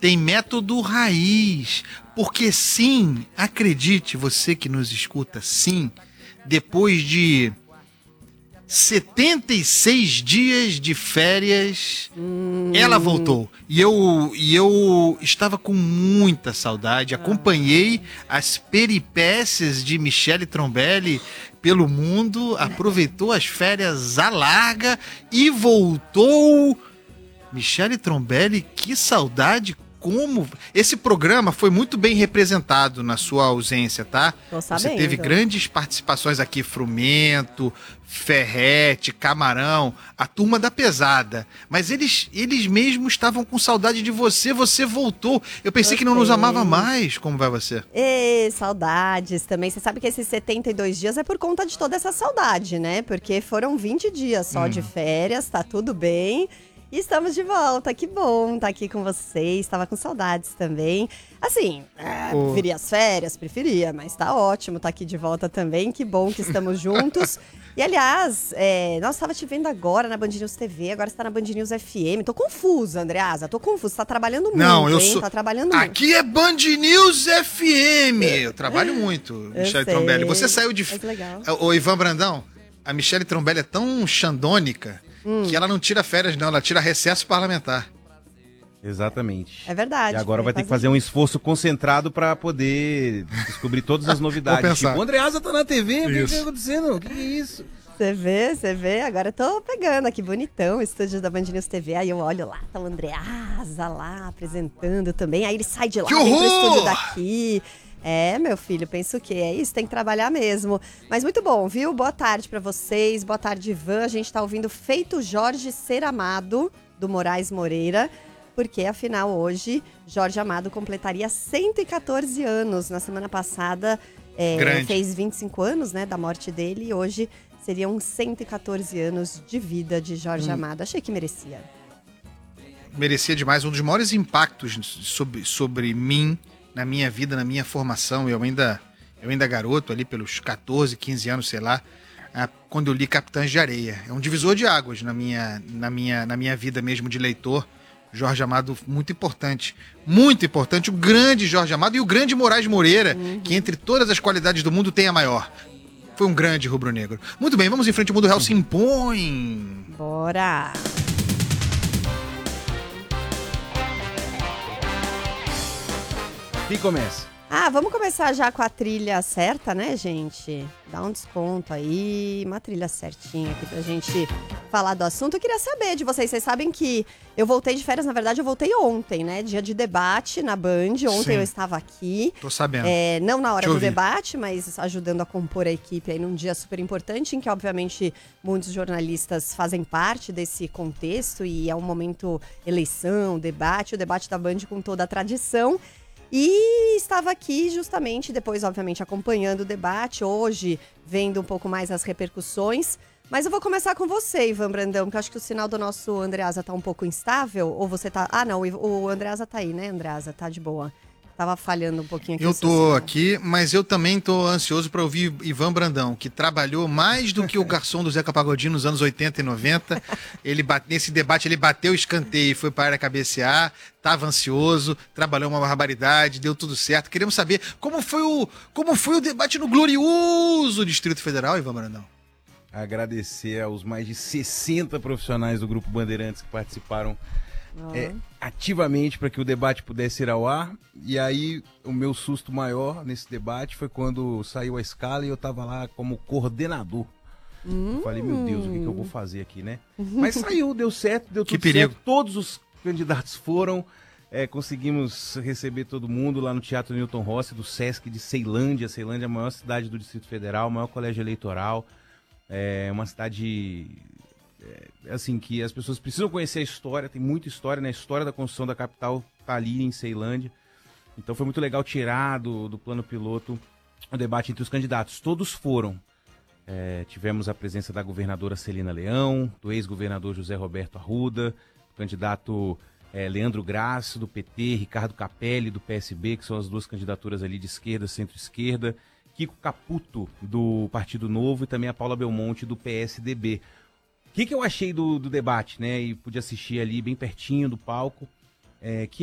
tem método raiz. Porque sim, acredite, você que nos escuta, sim, depois de 76 dias de férias, ela voltou. E eu estava com muita saudade. Acompanhei as peripécias de Michele Trombelli pelo mundo, aproveitou as férias à larga e voltou. Michele Trombelli, que saudade! Como esse programa foi muito bem representado na sua ausência, tá? Tô sabendo. Você teve grandes participações aqui, Frumento, Ferrete, Camarão, a turma da pesada. Mas eles mesmos estavam com saudade de você, você voltou. Eu pensei que não nos amava mais. Como vai você? Saudades também. Você sabe que esses 72 dias é por conta de toda essa saudade, né? Porque foram 20 dias só de férias, tá tudo bem. E estamos de volta, que bom estar aqui com vocês, estava com saudades também. Assim, preferia as férias, preferia, mas tá ótimo estar aqui de volta também, que bom que estamos juntos. E aliás, nós estava te vendo agora na Band News TV, agora você tá na Band News FM. Tô confusa, Andreasa, tô confusa, você tá trabalhando muito, não, eu hein? sou... Tá trabalhando muito. Aqui é Band News FM, eu trabalho muito, Michele Trombelli. Você saiu de... Mas legal. Ô, Ivan Brandão, a Michele Trombelli é tão xandônica que ela não tira férias, não, ela tira recesso parlamentar. Exatamente. É verdade. E agora vai ter que fazer um esforço concentrado para poder descobrir todas as novidades. Tipo, o Andreasa tá na TV, o que tá acontecendo? O que é isso? Você vê, agora eu tô pegando aqui, bonitão, o estúdio da Band News TV, aí eu olho lá, tá o Andreasa lá, apresentando também, aí ele sai de lá, vem pro estúdio daqui. Meu filho, penso o quê? É isso, tem que trabalhar mesmo. Mas muito bom, viu? Boa tarde pra vocês, boa tarde, Ivan. A gente tá ouvindo Feito Jorge Ser Amado, do Moraes Moreira, porque afinal hoje, Jorge Amado completaria 114 anos. Na semana passada, fez 25 anos, né, da morte dele, e hoje seriam 114 anos de vida de Jorge Amado. Achei que merecia. Merecia demais, um dos maiores impactos sobre mim, na minha vida, na minha formação. Eu ainda garoto, ali pelos 14, 15 anos, sei lá, quando eu li Capitães de Areia. É um divisor de águas na minha vida mesmo de leitor. Jorge Amado, muito importante, o grande Jorge Amado e o grande Moraes Moreira, que entre todas as qualidades do mundo tem a maior. Foi um grande rubro-negro. Muito bem, vamos em frente, o Mundo Real se impõe. Bora! Quem começa? Vamos começar já com a trilha certa, né, gente? Dá um desconto aí, uma trilha certinha aqui pra gente falar do assunto. Eu queria saber de vocês sabem que eu voltei de férias, na verdade eu voltei ontem, né? Dia de debate na Band, ontem Sim. Eu estava aqui. Tô sabendo. Não na hora do debate, mas ajudando a compor a equipe aí num dia super importante, em que obviamente muitos jornalistas fazem parte desse contexto e é um momento eleição, debate, o debate da Band com toda a tradição. E estava aqui justamente, depois obviamente acompanhando o debate, hoje vendo um pouco mais as repercussões. Mas eu vou começar com você, Ivan Brandão, porque eu acho que o sinal do nosso Andreasa tá um pouco instável, ou você tá... não, o Andreasa tá aí, né, Andreasa? Tá de boa. Tava falhando um pouquinho aqui. Eu tô aqui, mas eu também tô ansioso para ouvir Ivan Brandão, que trabalhou mais do que o garçom do Zeca Pagodinho nos anos 80 e 90. Nesse debate ele bateu o escanteio e foi para a área cabecear, tava ansioso, trabalhou uma barbaridade, deu tudo certo. Queremos saber como foi o debate no glorioso Distrito Federal, Ivan Brandão. Agradecer aos mais de 60 profissionais do Grupo Bandeirantes que participaram ativamente para que o debate pudesse ir ao ar. E aí o meu susto maior nesse debate foi quando saiu a escala e eu estava lá como coordenador. Eu falei, meu Deus, o que eu vou fazer aqui, né? Mas saiu, deu certo, deu tudo certo. Todos os candidatos foram, conseguimos receber todo mundo lá no Teatro Newton Rossi, do Sesc de Ceilândia. Ceilândia é a maior cidade do Distrito Federal, o maior colégio eleitoral. É uma cidade... assim, que as pessoas precisam conhecer a história, tem muita história, né? A história da construção da capital tá ali em Ceilândia. Então foi muito legal tirar do plano piloto o debate entre os candidatos. Todos foram. Tivemos a presença da governadora Celina Leão, do ex-governador José Roberto Arruda, do candidato Leandro Graça, do PT, Ricardo Capelli, do PSB, que são as duas candidaturas ali de esquerda, centro-esquerda, Kiko Caputo, do Partido Novo, e também a Paula Belmonte, do PSDB. O que eu achei do debate, né? E pude assistir ali bem pertinho do palco, que